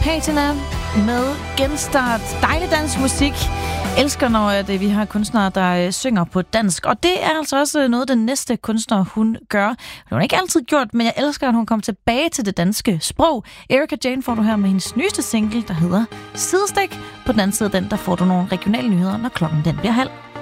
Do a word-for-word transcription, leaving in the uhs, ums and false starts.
Patina med Genstart. Dejlig dansk musik. Elsker, når at vi har kunstnere, der synger på dansk. Og det er altså også noget, den næste kunstner, hun gør. Det har hun ikke altid gjort, men jeg elsker, at hun kommer tilbage til det danske sprog. Erika Jane får du her med hendes nyeste single, der hedder Sidestik. På den anden side af den, der får du nogle regionale nyheder, når klokken den bliver halv.